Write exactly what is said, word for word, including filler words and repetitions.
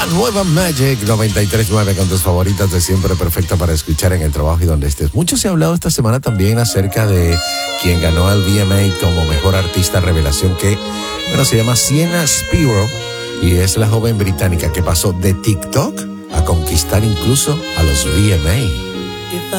La nueva Magic noventa y tres punto nueve con tus favoritas de siempre, perfecta para escuchar en el trabajo y donde estés. Mucho se ha hablado esta semana también acerca de quien ganó el V M A como mejor artista revelación, que, bueno, se llama Sienna Spiro y es la joven británica que pasó de TikTok a conquistar incluso a los V M A.